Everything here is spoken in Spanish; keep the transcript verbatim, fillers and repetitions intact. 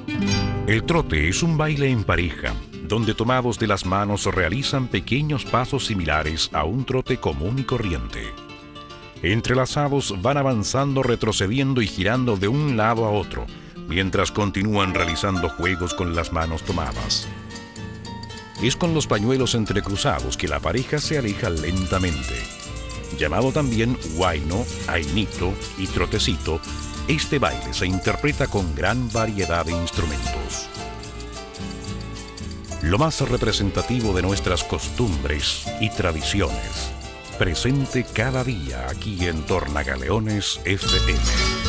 El trote es un baile en pareja, donde tomados de las manos realizan pequeños pasos similares a un trote común y corriente. Entrelazados van avanzando, retrocediendo y girando de un lado a otro, mientras continúan realizando juegos con las manos tomadas. Es con los pañuelos entrecruzados que la pareja se aleja lentamente. Llamado también huayno, ainito y trotecito, este baile se interpreta con gran variedad de instrumentos. Lo más representativo de nuestras costumbres y tradiciones, presente cada día aquí en Tornagaleones F M.